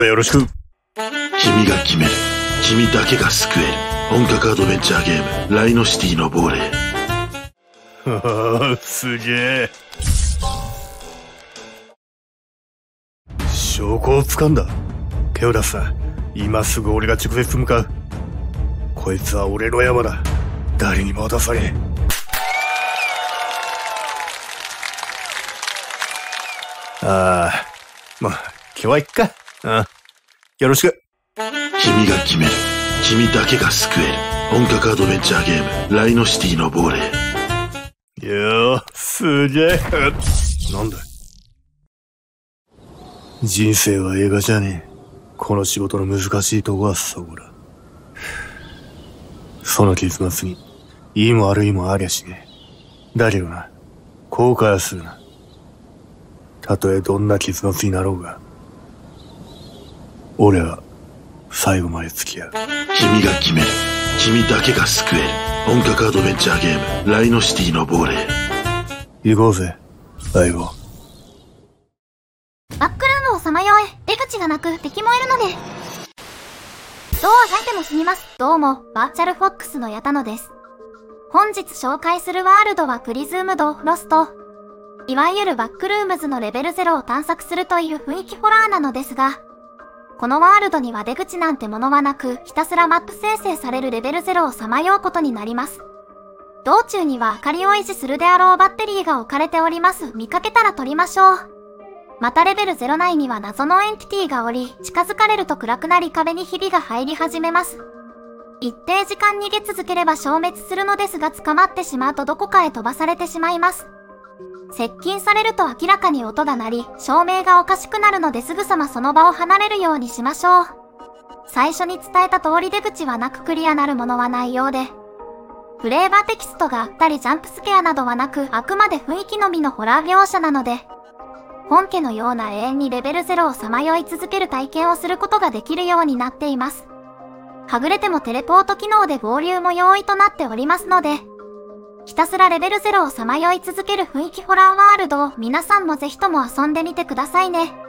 よろしく。 君が決める。君だけが救える。本格アドベンチャーゲーム、ライノシティの亡霊。 すげえ。証拠を掴んだ。手を出すな。今すぐ俺が直接向かう。こいつは俺の山だ。誰にも渡さねえ。まあ、今日はいっか。よろしく。 君が決める。君だけが救える。本格アドベンチャーゲーム、ライノシティの亡霊。 すげえ。なんだ。人生は映画じゃねえ。この仕事の難しいとこはそこだ。その結末に、いいも悪いもありゃしねえ。だけどな、後悔はするな。たとえどんな結末になろうが、俺は最後まで付き合う。 君が決める。君だけが救える。本格アドベンチャーゲーム、ライノシティの亡霊。 行こうぜ、相棒。 バックルームをさまよえ、出口がなく敵もいるので。どうあがいても死にます。どうも、バーチャルフォックスの矢田野です。本日紹介するワールドはプリズームド・ロスト。いわゆるバックルームズのレベル0を探索するという雰囲気ホラーなのですが、このワールドには出口なんてものはなく、ひたすらマップ生成されるレベル0をさまようことになります。道中には明かりを維持するであろうバッテリーが置かれております。見かけたら取りましょう。またレベル0内には謎のエンティティがおり、近づかれると暗くなり壁にひびが入り始めます。一定時間逃げ続ければ消滅するのですが、捕まってしまうとどこかへ飛ばされてしまいます。接近されると明らかに音が鳴り、照明がおかしくなるのですぐさまその場を離れるようにしましょう。最初に伝えた通り出口はなくクリアなるものはないようで、フレーバーテキストがあったりジャンプスケアなどはなく、あくまで雰囲気のみのホラー描写なので、本家のような永遠にレベル0をさまよい続ける体験をすることができるようになっています。はぐれてもテレポート機能で合流も容易となっておりますので、ひたすらレベル0をさまよい続ける雰囲気ホラーワールドを皆さんもぜひとも遊んでみてくださいね。